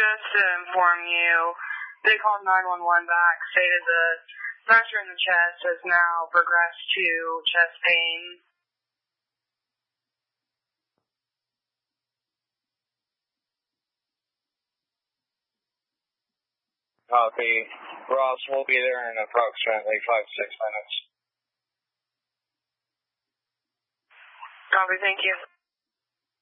just to inform you, they called 911 back, stated the fracture in the chest has now progressed to chest pain. Copy. Ross, we'll be there in approximately 5 to 6 minutes. Copy, thank you.